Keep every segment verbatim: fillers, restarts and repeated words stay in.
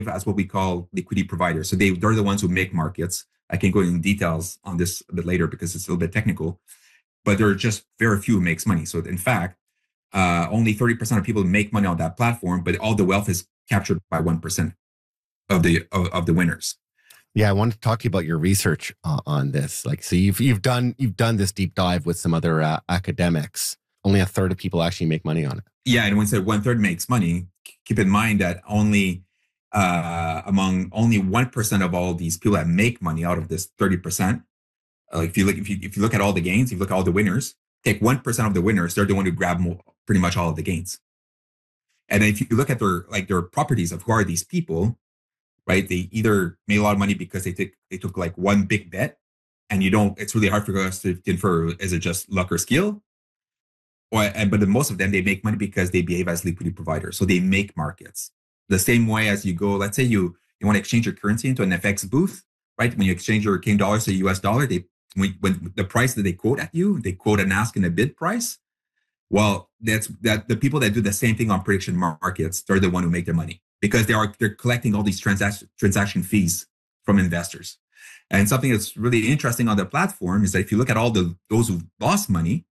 as what we call liquidity providers. So they, they're the ones who make markets. I can go in details on this a bit later because it's a little bit technical, but there are just very few who makes money. So in fact, uh, only thirty percent of people make money on that platform, but all the wealth is captured by one percent of the of, of the winners. Yeah, I wanted to talk to you about your research uh, on this. Like, so you've you've done you've done this deep dive with some other uh, academics. Only a third of people actually make money on it. Yeah, and when said one third makes money, keep in mind that only uh, among only one percent of all these people that make money out of this thirty percent. Uh, if you look if you if you look at all the gains, if you look at all the winners, take one percent of the winners, they're the one who grab more, pretty much all of the gains. And if you look at their like their properties of who are these people, right? They either made a lot of money because they took they took like one big bet, and you don't. It's really hard for us to infer, is it just luck or skill, or and but the, most of them they make money because they behave as liquidity providers. So they make markets the same way as you go. Let's say you you want to exchange your currency into an F X booth, right? When you exchange your Canadian dollars to U S dollar, they when, when the price that they quote at you, they quote an ask and a bid price. Well, that's that the people that do the same thing on prediction markets, they're the one who make their money because they are they're collecting all these transaction transaction fees from investors. And something that's really interesting on the platform is that if you look at all the those who lost money,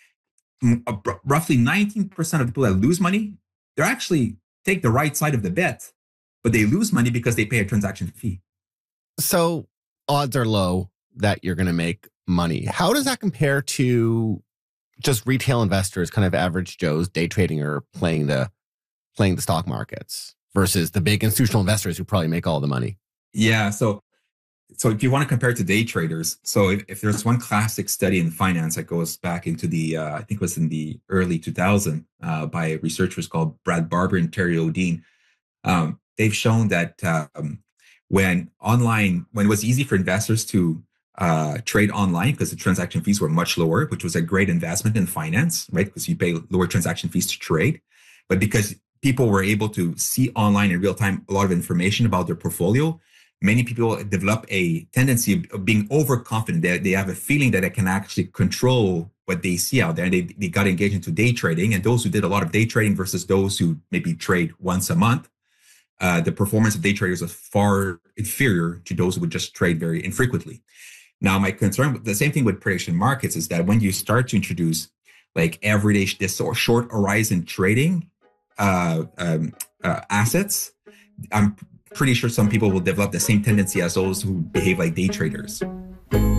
roughly nineteen percent of people that lose money, they're actually take the right side of the bet, but they lose money because they pay a transaction fee. So odds are low that you're going to make money. How does that compare to just retail investors, kind of average Joes, day trading or playing the playing the stock markets versus the big institutional investors who probably make all the money? Yeah. So, so if you want to compare it to day traders, so if, if there's one classic study in finance that goes back into the, uh, I think it was in the early two thousands uh, by researchers called Brad Barber and Terry O'Dean, um, they've shown that um, when online, when it was easy for investors to uh, trade online because the transaction fees were much lower, which was a great investment in finance, right? Because you pay lower transaction fees to trade, but because people were able to see online in real time a lot of information about their portfolio, many people develop a tendency of being overconfident. They, they have a feeling that they can actually control what they see out there. And they, they got engaged into day trading. And those who did a lot of day trading versus those who maybe trade once a month, uh, the performance of day traders was far inferior to those who would just trade very infrequently. Now, my concern, the same thing with prediction markets, is that when you start to introduce like everyday, this short horizon trading uh, um, uh, assets, I'm pretty sure some people will develop the same tendency as those who behave like day traders.